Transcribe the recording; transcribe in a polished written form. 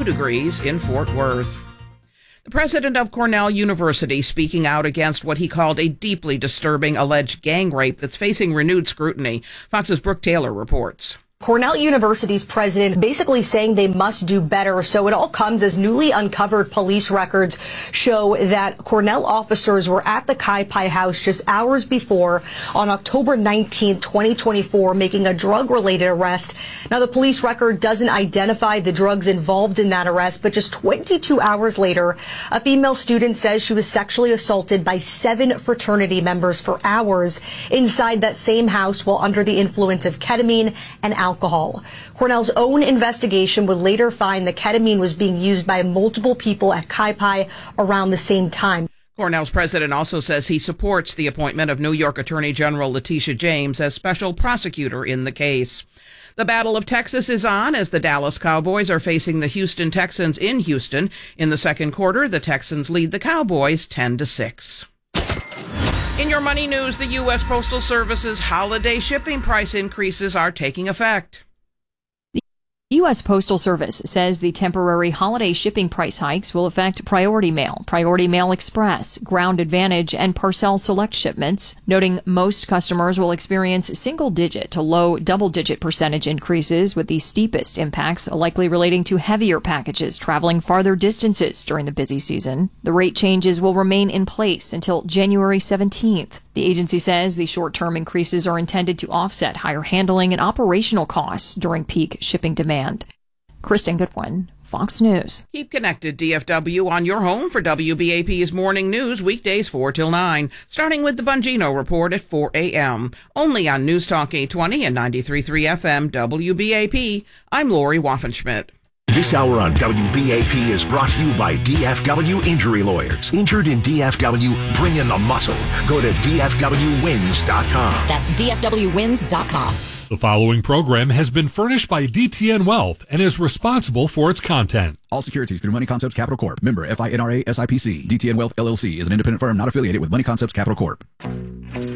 degrees in Fort Worth. The president of Cornell University speaking out against what he called a deeply disturbing alleged gang rape that's facing renewed scrutiny. Fox's Brooke Taylor reports. Cornell University's president basically saying they must do better. So it all comes as newly uncovered police records show that Cornell officers were at the Kai Pai house just hours before on October 19, 2024, making a drug-related arrest. Now, the police record doesn't identify the drugs involved in that arrest, but just 22 hours later, a female student says she was sexually assaulted by 7 fraternity members for hours inside that same house while under the influence of ketamine and alcohol. Cornell's own investigation would later find that ketamine was being used by multiple people at Kai Pai around the same time. Cornell's president also says he supports the appointment of New York Attorney General Letitia James as special prosecutor in the case. The Battle of Texas is on as the Dallas Cowboys are facing the Houston Texans in Houston. In the second quarter, the Texans lead the Cowboys 10-6. In your money news, the U.S. Postal Service's holiday shipping price increases are taking effect. The U.S. Postal Service says the temporary holiday shipping price hikes will affect Priority Mail Express, Ground Advantage, and Parcel Select shipments, noting most customers will experience single-digit to low double-digit percentage increases, with the steepest impacts likely relating to heavier packages traveling farther distances during the busy season. The rate changes will remain in place until January 17th. The agency says the short-term increases are intended to offset higher handling and operational costs during peak shipping demand. Kristen Goodwin, Fox News. Keep connected, DFW, on your home for WBAP's morning news, weekdays 4 till 9, starting with the Bongino Report at 4 a.m. Only on News Talk 820 and 93.3 FM WBAP. I'm Lori Waffenschmidt. This hour on WBAP is brought to you by DFW Injury Lawyers. Injured in DFW, bring in the muscle. Go to DFWWins.com. That's DFWWins.com. The following program has been furnished by DTN Wealth and is responsible for its content. All securities through Money Concepts Capital Corp. Member FINRA SIPC. DTN Wealth LLC is an independent firm not affiliated with Money Concepts Capital Corp.